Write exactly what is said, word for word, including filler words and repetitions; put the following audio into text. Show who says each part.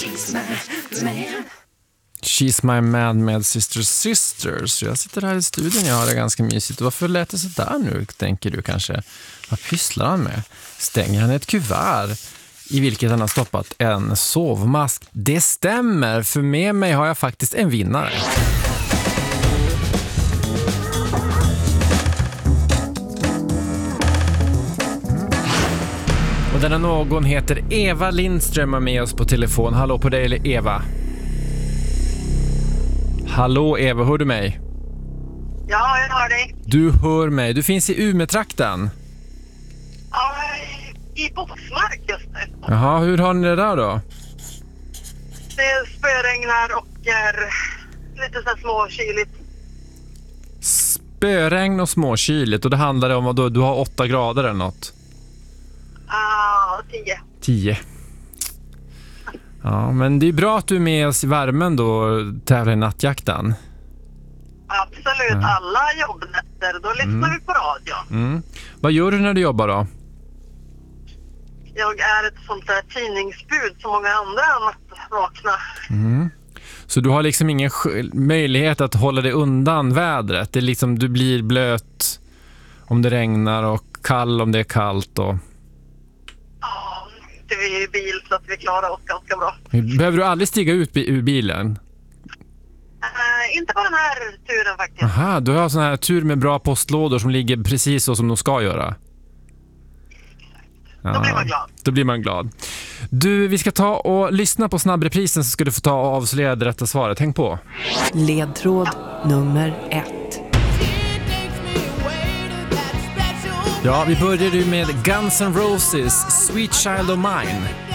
Speaker 1: She's my man.
Speaker 2: She's my man med Sister Sisters. Jag sitter här i studion, jag har det ganska mysigt. Varför lät det så där nu, tänker du kanske? Vad pysslar han med? Stänger han ett kuvert i vilket han har stoppat en sovmask? Det stämmer, för med mig har jag faktiskt en vinnare. Och denna någon heter Eva Lindström med oss på telefon. Hallå på dig, eller Eva? Hallå Eva, hör du mig?
Speaker 3: Ja, jag hör dig.
Speaker 2: Du hör mig. Du finns i Umeå-trakten.
Speaker 3: Ja, i Boxmark just nu.
Speaker 2: Jaha, hur har ni det där då?
Speaker 3: Det spöregnar och är lite så här småkyligt.
Speaker 2: Spöregn och småkyligt. Och det handlar om att du, du har åtta grader eller något?
Speaker 3: Ja, uh, tio.
Speaker 2: Tio. Ja, men det är bra att du är med oss i värmen då och tävlar i nattjakten.
Speaker 3: Absolut, ja. Alla jobbnätter, då lyssnar mm. vi på radio.
Speaker 2: Mm. Vad gör du när du jobbar då?
Speaker 3: Jag är ett sånt där tidningsbud som många andra att vakna.
Speaker 2: Mm. Så du har liksom ingen möjlighet att hålla dig undan vädret? Det är liksom, du blir blöt om det regnar och kall om det är kallt och...
Speaker 3: Ja, det är ju bil så att vi klarar oss ganska bra.
Speaker 2: Behöver du aldrig stiga ut ur bilen?
Speaker 3: Uh, inte på den här turen faktiskt.
Speaker 2: Aha, du har sån här tur med bra postlådor som ligger precis så som de ska göra.
Speaker 3: Ja, då blir man glad.
Speaker 2: Då blir man glad. Du, vi ska ta och lyssna på snabbreprisen så ska du få ta och avslöja det rätta svaret. Häng på.
Speaker 1: Ledtråd nummer ett.
Speaker 2: Ja, vi började ju med Guns N' Roses, Sweet Child of Mine.